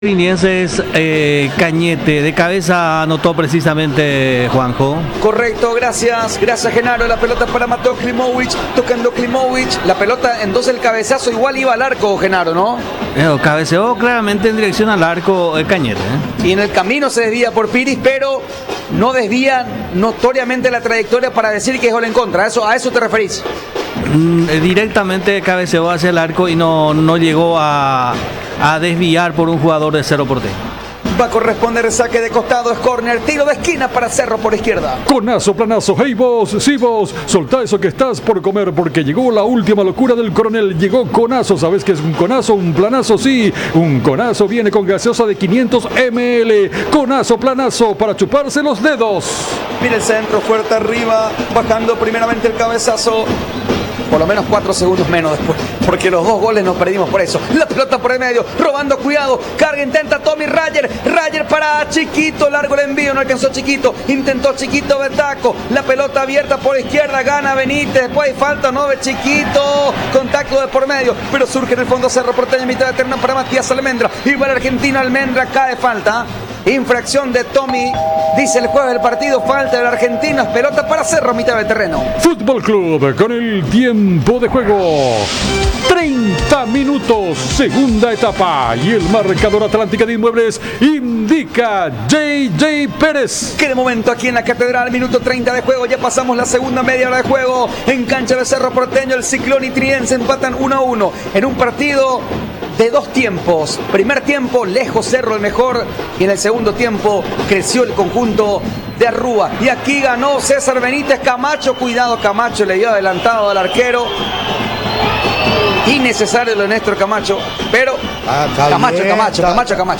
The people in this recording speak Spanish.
Vinienses, Cañete, de cabeza anotó precisamente Juanjo. Correcto, gracias Genaro. La pelota para Mateo Klimovic, tocando Klimovic. La pelota, entonces el cabezazo igual iba al arco, Genaro, ¿no? Cabeceó claramente en dirección al arco Cañete. Y en el camino se desvía por Piris, pero no desvía notoriamente la trayectoria para decir que es gol en contra. ¿A eso te referís? Directamente cabeceó hacia el arco y no llegó a desviar por un jugador de Cerro Porteño. Va a corresponder saque de costado, es córner, tiro de esquina para Cerro por izquierda. Conazo, planazo, hey vos, sí vos, soltá eso que estás por comer porque llegó la última locura del coronel, llegó Conazo, ¿sabes qué es un conazo? Un planazo, sí, un conazo viene con gaseosa de 500 ml, conazo, planazo, para chuparse los dedos. Mira el centro, fuerte arriba, bajando primeramente el cabezazo. Por lo menos 4 segundos menos después, porque los 2 goles nos perdimos por eso. La pelota por el medio, robando, cuidado, carga, intenta Tommy Rayer para Chiquito, largo el envío, no alcanzó Chiquito, intentó Chiquito Betaco, la pelota abierta por izquierda, gana Benítez, después hay falta, no ve Chiquito, contacto de por medio, pero surge en el fondo Cerro Porteño, mitad de terreno para Matías Almendra, y para el argentino Almendra, cae falta. Infracción de Tommy, dice el juez del partido, falta del argentino, es pelota para Cerro, mitad del terreno. Fútbol Club con el tiempo de juego. 30 minutos, segunda etapa. Y el marcador Atlántica de Inmuebles indica JJ Pérez. Que de momento aquí en la Catedral, minuto 30 de juego, ya pasamos la segunda media hora de juego. En cancha de Cerro Porteño, el Ciclón y Triense empatan 1-1 en un partido de 2 tiempos. Primer tiempo, lejos Cerro el mejor, y en el segundo tiempo creció el conjunto de Arrúa. Y aquí ganó César Benítez. Camacho, cuidado, Camacho le dio adelantado al arquero. Innecesario lo de Néstor Camacho, pero Camacho.